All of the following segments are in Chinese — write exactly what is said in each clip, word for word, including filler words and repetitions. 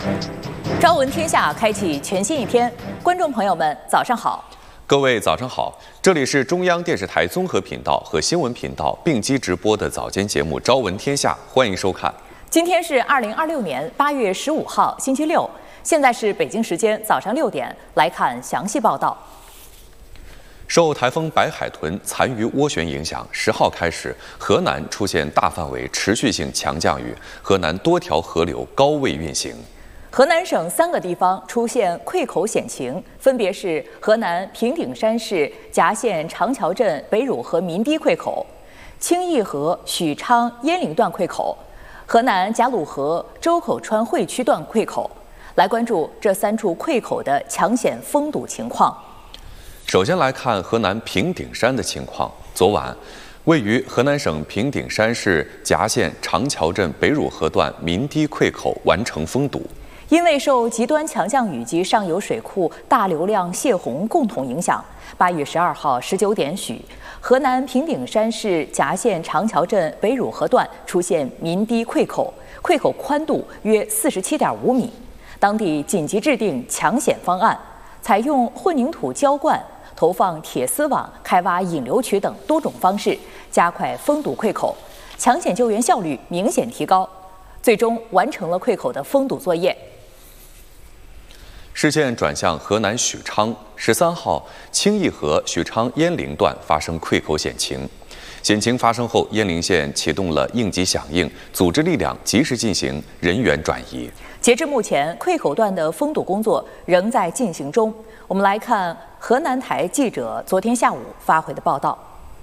朝闻天下，开启全新一天。观众朋友们，早上好！ 各位早上好，这里是中央电视台综合频道和新闻频道并机直播的早间节目《朝闻天下》，欢迎收看。 今天是二零二六年八月十五号，星期六，现在是北京时间早上六点，来看详细报道。 受台风白海豚残余涡旋影响，十号开始，河南出现大范围持续性强降雨，河南多条河流高位运行。 河南省三个地方出现溃口险情，分别是河南平顶山市夹县长桥镇北汝河民堤溃口、清义河许昌鄢陵段溃口、河南贾鲁河周口川汇区段溃口。来关注这三处溃口的抢险封堵情况。 首先来看河南平顶山的情况。昨晚，位于河南省平顶山市夹县长桥镇北汝河段民堤溃口完成封堵。 因为受极端强降雨及上游水库大流量泄洪共同影响，八月十二号十九点许，河南平顶山市夹县长桥镇北汝河段出现民堤溃口，溃口宽度约四十七点五米。当地紧急制定抢险方案，采用混凝土浇灌、投放铁丝网、开挖引流渠等多种方式，加快封堵溃口，抢险救援效率明显提高，最终完成了溃口的封堵作业。 视线转向河南许昌，十三号清义河许昌鄢陵段发生溃口险情。险情发生后，鄢陵县启动了应急响应，组织力量及时进行人员转移。 截至目前，溃口段的封堵工作仍在进行中。我们来看河南台记者昨天下午发回的报道。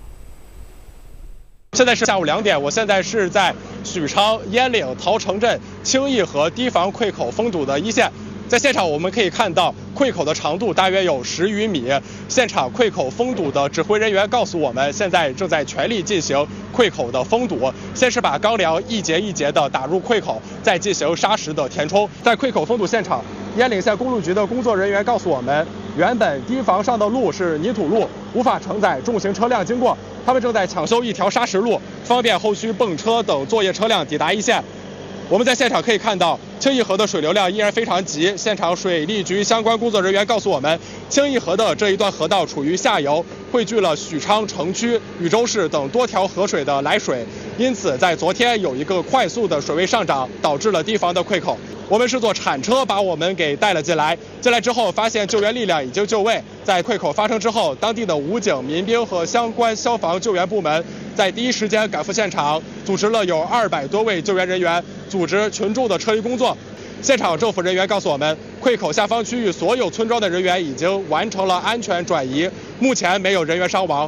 现在是下午两点，我现在是在许昌鄢陵陶城镇清义河堤防溃口封堵的一线。在现场我们可以看到，溃口的长度大约有十余米。现场溃口封堵的指挥人员告诉我们，现在正在全力进行溃口的封堵。先是把钢梁一节一节的打入溃口，再进行砂石的填充。在溃口封堵现场，鄢陵县公路局的工作人员告诉我们，原本堤防上的路是泥土路，无法承载重型车辆经过，他们正在抢修一条砂石路，方便后续泵车等作业车辆抵达一线。我们在现场可以看到，清义河的水流量依然非常急。现场水利局相关工作人员告诉我们，清义河的这一段河道处于下游，汇聚了许昌城区、禹州市等多条河水的来水，因此在昨天有一个快速的水位上涨，导致了堤防的溃口。我们是坐铲车把我们给带了进来，进来之后发现救援力量已经就位。在溃口发生之后，当地的武警、民兵和相关消防救援部门在第一时间赶赴现场，组织了有二百多位救援人员，组织群众的撤离工作。现场政府人员告诉我们，溃口下方区域所有村庄的人员已经完成了安全转移，目前没有人员伤亡。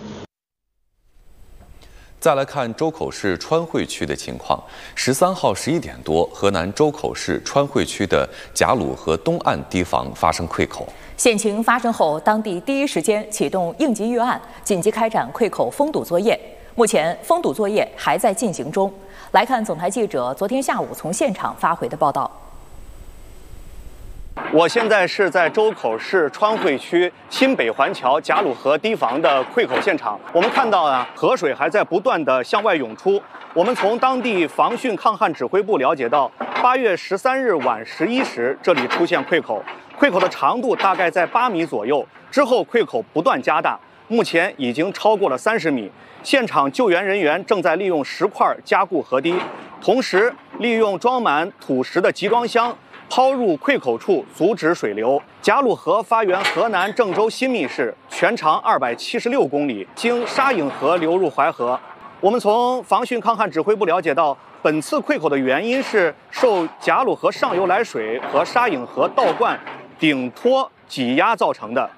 再来看周口市川汇区的情况。十三号十一点多，河南周口市川汇区的贾鲁河东岸堤防发生溃口。 险情发生后，当地第一时间启动应急预案，紧急开展溃口封堵作业。目前封堵作业还在进行中。来看总台记者昨天下午从现场发回的报道。 我现在是在周口市川汇区新北环桥贾鲁河堤防的溃口现场。我们看到啊，河水还在不断的向外涌出。我们从当地防汛抗旱指挥部了解到，八月十三日晚十一时，这里出现溃口，溃口的长度大概在八米左右。之后溃口不断加大，目前已经超过了三十米。现场救援人员正在利用石块加固河堤，同时利用装满土石的集装箱抛入溃口处，阻止水流。贾鲁河发源河南郑州新密市，全长二百七十六公里，经沙颍河流入淮河。我们从防汛抗旱指挥部了解到，本次溃口的原因是受贾鲁河上游来水和沙颍河倒灌顶托挤压造成的。